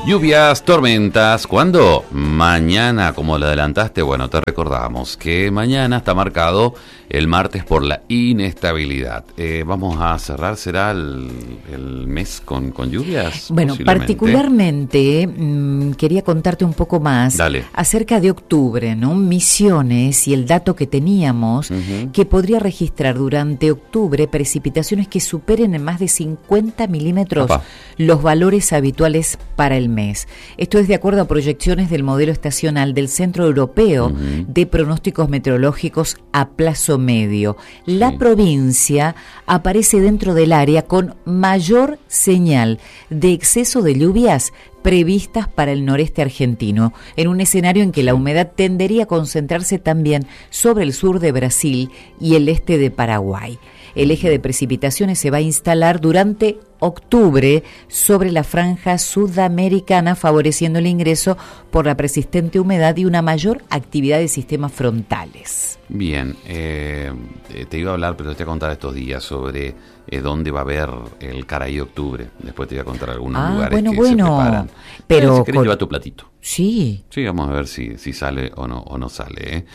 Lluvias, tormentas, ¿cuándo? Mañana, como lo adelantaste, bueno, te recordamos que mañana está marcado el martes por la inestabilidad. Vamos a cerrar, ¿será el mes con lluvias? Bueno, particularmente quería contarte un poco más acerca de octubre, ¿no? Misiones y el dato que teníamos, que podría registrar durante octubre precipitaciones que superen en más de 50 milímetros los valores habituales para el mes. Esto es de acuerdo a proyecciones del modelo estacional del Centro Europeo de Pronósticos Meteorológicos a plazo medio. La provincia aparece dentro del área con mayor señal de exceso de lluvias previstas para el noreste argentino, en un escenario en que la humedad tendería a concentrarse también sobre el sur de Brasil y el este de Paraguay. El eje de precipitaciones se va a instalar durante octubre sobre la franja sudamericana, favoreciendo el ingreso por la persistente humedad y una mayor actividad de sistemas frontales. Bien, te iba a hablar, pero te voy a contar estos días sobre dónde va a haber el Caraí de octubre. Después te voy a contar algunos lugares que se preparan. Pero si querés llevar tu platito. Sí, vamos a ver si sale o no sale.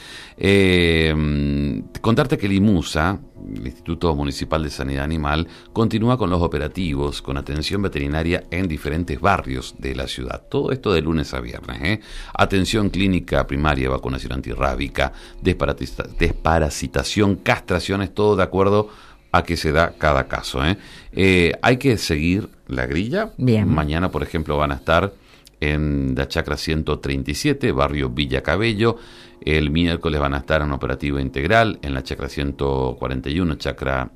Contarte que el IMUSA, el Instituto Municipal de Sanidad Animal, continúa con los operativos con atención veterinaria en diferentes barrios de la ciudad. Todo esto de lunes a viernes. Atención clínica primaria, vacunación antirrábica, desparasitación, castraciones, todo de acuerdo a que se da cada caso. Hay que seguir la grilla. Bien. Mañana, por ejemplo, van a estar en la chacra 137, barrio Villa Cabello. El miércoles van a estar en operativo integral en la chacra 141, chacra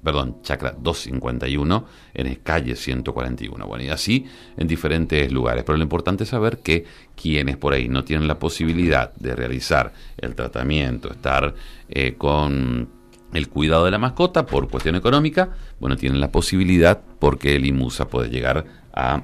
251, en calle 141. Bueno, y así en diferentes lugares. Pero lo importante es saber que quienes por ahí no tienen la posibilidad de realizar el tratamiento, estar con el cuidado de la mascota por cuestión económica, bueno, tienen la posibilidad porque el IMUSA puede llegar a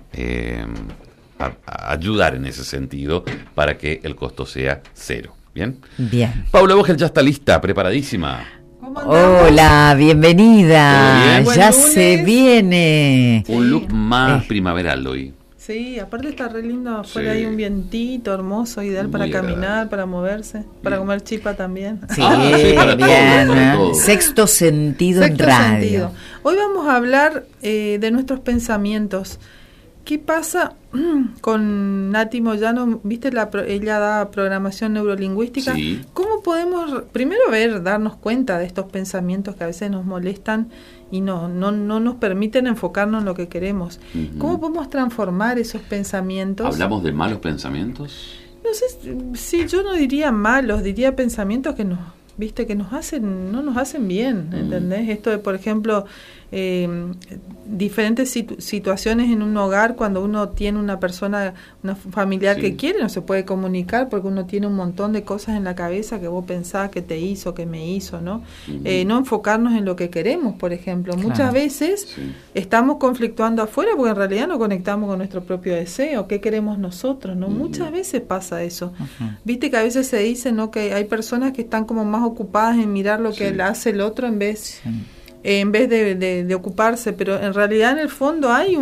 ayudar en ese sentido para que el costo sea cero. ¿Bien? Bien. Paula Vogel ya está lista, preparadísima. Hola, bienvenida. ¿Todo bien? Ya se viene. Un look más primaveral hoy. Sí, aparte está re lindo, afuera hay un vientito hermoso, ideal para caminar, para moverse, para comer chipa también. Sí, para bien. todo, para todo. Sexto sentido en radio. Hoy vamos a hablar de nuestros pensamientos. ¿Qué pasa con Nati Moyano? ¿Viste? Ella da programación neurolingüística. Sí. ¿Cómo podemos, primero darnos cuenta de estos pensamientos que a veces nos molestan y no nos permiten enfocarnos en lo que queremos? ¿Cómo podemos transformar esos pensamientos? ¿Hablamos de malos pensamientos? No sé, sí, yo no diría malos, diría pensamientos que no nos hacen bien, ¿entendés? Esto de, por ejemplo, diferentes situaciones en un hogar, cuando uno tiene una familiar que quiere, no se puede comunicar porque uno tiene un montón de cosas en la cabeza que vos pensás que te hizo, que me hizo, ¿no? No enfocarnos en lo que queremos, por ejemplo. Claro. Muchas veces estamos conflictuando afuera porque en realidad no conectamos con nuestro propio deseo, qué queremos nosotros, ¿no? Muchas veces pasa eso. Viste que a veces se dice, ¿no?, que hay personas que están como más ocupadas en mirar lo que hace el otro en vez de ocuparse, pero en realidad en el fondo hay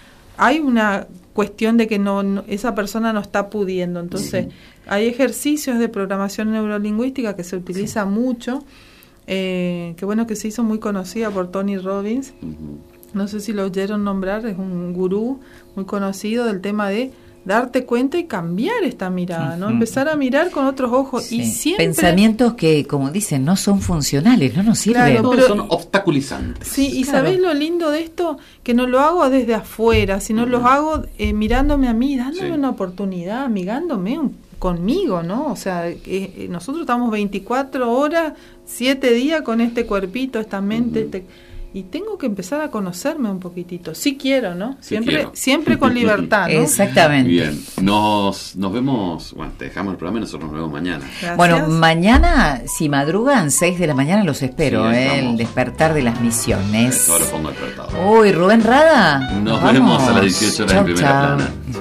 una cuestión de que esa persona no está pudiendo. Entonces hay ejercicios de programación neurolingüística que se utiliza mucho, que bueno, que se hizo muy conocida por Tony Robbins. No sé si lo oyeron nombrar, es un gurú muy conocido del tema de darte cuenta y cambiar esta mirada, ¿no? Empezar a mirar con otros ojos y siempre... Pensamientos que, como dicen, no son funcionales, no nos sirven. Claro, pero son obstaculizantes. Sí, y ¿sabés lo lindo de esto? Que no lo hago desde afuera, sino los hago mirándome a mí, dándome una oportunidad, amigándome conmigo, ¿no? O sea, nosotros estamos 24 horas, 7 días con este cuerpito, esta mente, y tengo que empezar a conocerme un poquitito. Sí quiero, ¿no? Siempre con libertad, ¿no? Exactamente. Bien, nos vemos, bueno, te dejamos el programa y nosotros nos vemos mañana. Gracias. Bueno, mañana, si madrugan, 6 de la mañana los espero, el despertar de las misiones. Ahora pongo el despertador. Uy, Rubén Rada. Nos vemos a las 18 horas en Primera Plana.